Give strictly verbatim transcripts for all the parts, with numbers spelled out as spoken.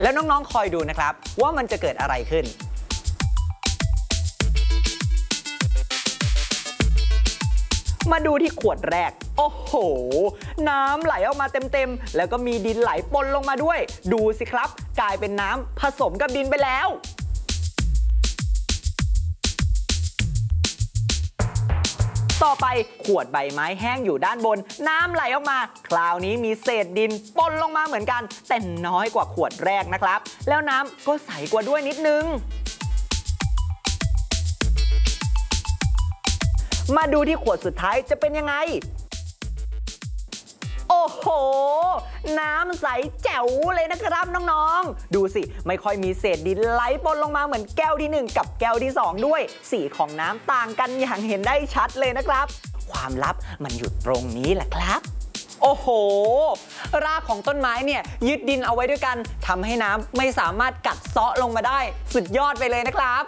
แล้วน้องๆคอยดูนะครับว่ามันจะเกิดอะไรขึ้นมาดูที่ขวดแรกโอ้โหน้ำไหลออกมาเต็มๆแล้วก็มีดินไหลปนลงมาด้วยดูสิครับกลายเป็นน้ำผสมกับดินไปแล้วต่อไปขวดใบไม้แห้งอยู่ด้านบนน้ำไหลออกมาคราวนี้มีเศษดินปนลงมาเหมือนกันแต่น้อยกว่าขวดแรกนะครับแล้วน้ำก็ใสกว่าด้วยนิดนึงมาดูที่ขวดสุดท้ายจะเป็นยังไงโอ้โหน้ำใสแจ๋วเลยนะครับน้องๆดูสิไม่ค่อยมีเศษดินไหลปนลงมาเหมือนแก้วที่หนึ่งกับแก้วที่สองด้วยสีของน้ำต่างกันอย่างเห็นได้ชัดเลยนะครับความลับมันอยู่ตรงนี้แหละครับโอ้โหรากของต้นไม้เนี่ยยึดดินเอาไว้ด้วยกันทำให้น้ำไม่สามารถกัดเซาะลงมาได้สุดยอดไปเลยนะครับ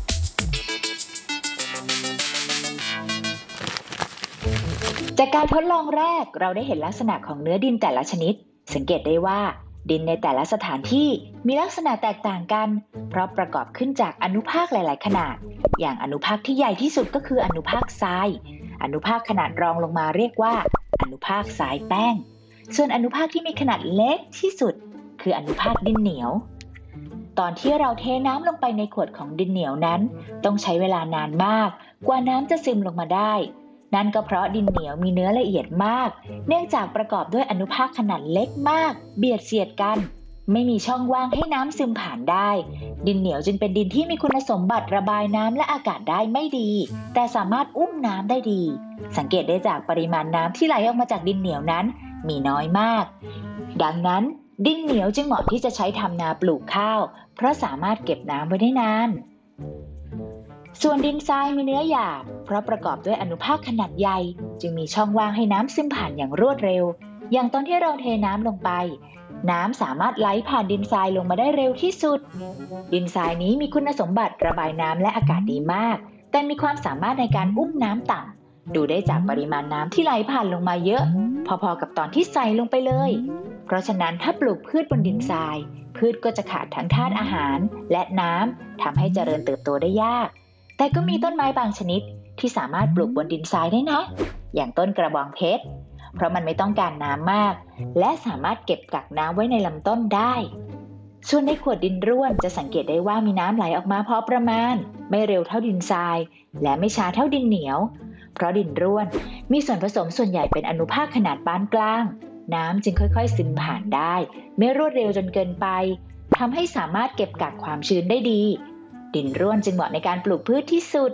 จากการทดลองแรกเราได้เห็นลักษณะของเนื้อดินแต่ละชนิดสังเกตได้ว่าดินในแต่ละสถานที่มีลักษณะแตกต่างกันเพราะประกอบขึ้นจากอนุภาคหลายๆขนาดอย่างอนุภาคที่ใหญ่ที่สุดก็คืออนุภาคทรายอนุภาคขนาดรองลงมาเรียกว่าอนุภาคทรายแป้งส่วนอนุภาคที่มีขนาดเล็กที่สุดคืออนุภาคดินเหนียวตอนที่เราเทน้ำลงไปในขวดของดินเหนียวนั้นต้องใช้เวลานานมากกว่าน้ำจะซึมลงมาได้นั่นก็เพราะดินเหนียวมีเนื้อละเอียดมากเนื่องจากประกอบด้วยอนุภาคขนาดเล็กมากเบียดเสียดกันไม่มีช่องว่างให้น้ำซึมผ่านได้ดินเหนียวจึงเป็นดินที่มีคุณสมบัติระบายน้ำและอากาศได้ไม่ดีแต่สามารถอุ้มน้ำได้ดีสังเกตได้จากปริมาณน้ำที่ไหลออกมาจากดินเหนียวนั้นมีน้อยมากดังนั้นดินเหนียวจึงเหมาะที่จะใช้ทำนาปลูกข้าวเพราะสามารถเก็บน้ำไว้ได้นานส่วนดินทรายมีเนื้อหยาบเพราะประกอบด้วยอนุภาคขนาดใหญ่จึงมีช่องว่างให้น้ำซึมผ่านอย่างรวดเร็วอย่างตอนที่เราเทน้ำลงไปน้ำสามารถไหลผ่านดินทรายลงมาได้เร็วที่สุดดินทรายนี้มีคุณสมบัติระบายน้ำและอากาศดีมากแต่มีความสามารถในการอุ้มน้ำต่ำดูได้จากปริมาณน้ำที่ไหลผ่านลงมาเยอะพอๆกับตอนที่ใส่ลงไปเลยเพราะฉะนั้นถ้าปลูกพืชบนดินทรายพืชก็จะขาดทั้งธาตุอาหารและน้ำทำให้เจริญเติบโตได้ยากแต่ก็มีต้นไม้บางชนิดที่สามารถปลูกบนดินทรายได้นะอย่างต้นกระบองเพชรเพราะมันไม่ต้องการน้ำมากและสามารถเก็บกักน้ำไว้ในลำต้นได้ส่วนในขวดดินร่วนจะสังเกตได้ว่ามีน้ำไหลออกมาพอประมาณไม่เร็วเท่าดินทรายและไม่ช้าเท่าดินเหนียวเพราะดินร่วนมีส่วนผสมส่วนใหญ่เป็นอนุภาคขนาดปานกลางน้ำจึงค่อยๆซึมผ่านได้ไม่รวดเร็วจนเกินไปทำให้สามารถเก็บกักความชื้นได้ดีดินร่วนจึงเหมาะในการปลูกพืชที่สุด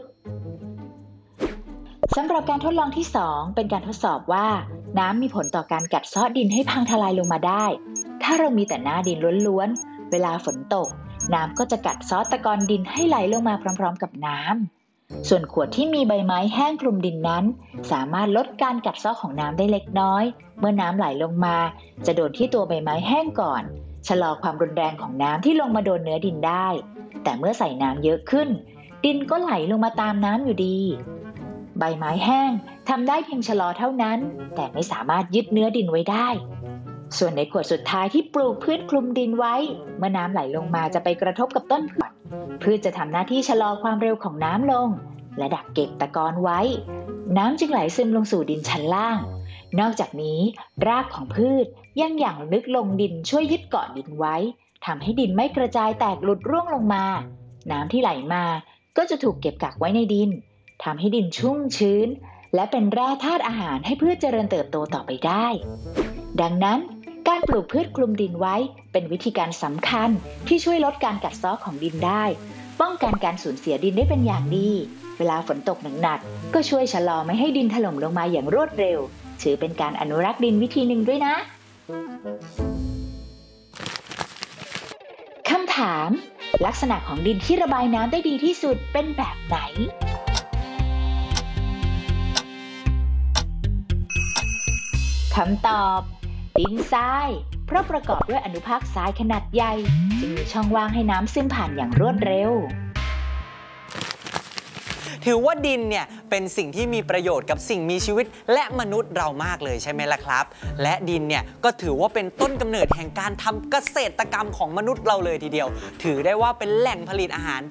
สำหรับการทดลองที่สองเป็นการทดสอบว่าน้ำมีผลต่อการกัดเซาะดินให้พังทลายลงมาได้ถ้าเรามีแต่หน้าดินล้วนๆเวลาฝนตกน้ำก็จะกัดเซาะตะกอนดินให้ไหลลงมาพร้อมๆกับน้ำส่วนขวดที่มีใบไม้แห้งคลุมดินนั้นสามารถลดการกัดเซาะของน้ำได้เล็กน้อยเมื่อน้ำไหลลงมาจะโดนที่ตัวใบไม้แห้งก่อนชะลอความรุนแรงของน้ำที่ลงมาโดนเนื้อดินได้แต่เมื่อใส่น้ำเยอะขึ้นดินก็ไหลลงมาตามน้ำอยู่ดีใบไม้แห้งทำได้เพียงชะลอเท่านั้นแต่ไม่สามารถยึดเนื้อดินไว้ได้ส่วนในขวดสุดท้ายที่ปลูกพืชคลุมดินไว้เมื่อน้ำไหลลงมาจะไปกระทบกับต้นพืชพืชจะทำหน้าที่ชะลอความเร็วของน้ำลงและดักเก็บตะกอนไว้น้ำจึงไหลซึมลงสู่ดินชั้นล่างนอกจากนี้รากของพืชยังหยั่งลึกลงดินช่วยยึดเกาะดินไว้ทำให้ดินไม่กระจายแตกหลุดร่วงลงมาน้ำที่ไหลมาก็จะถูกเก็บกักไว้ในดินทำให้ดินชุ่มชื้นและเป็นแร่ธาตุอาหารให้พืชเจริญเติบโตต่อไปได้ดังนั้นการปลูกพืชคลุมดินไว้เป็นวิธีการสำคัญที่ช่วยลดการกัดเซาะของดินได้ป้องกันการสูญเสียดินได้เป็นอย่างดีเวลาฝนตกหนักๆก็ช่วยชะลอไม่ให้ดินถล่มลงมาอย่างรวดเร็วถือเป็นการอนุรักษ์ดินวิธีหนึ่งด้วยนะคำถามลักษณะของดินที่ระบายน้ำได้ดีที่สุดเป็นแบบไหนคำตอบดินทรายเพราะประกอบด้วยอนุภาคทรายขนาดใหญ่จึงมีช่องว่างให้น้ำซึมผ่านอย่างรวดเร็วถือว่าดินเนี่ยเป็นสิ่งที่มีประโยชน์กับสิ่งมีชีวิตและมนุษย์เรามากเลยใช่ไหมล่ะครับและดินเนี่ยก็ถือว่าเป็นต้นกำเนิดแห่งการทำเกษตรกรรมของมนุษย์เราเลยทีเดียวถือได้ว่าเป็นแหล่งผลิตอาหาร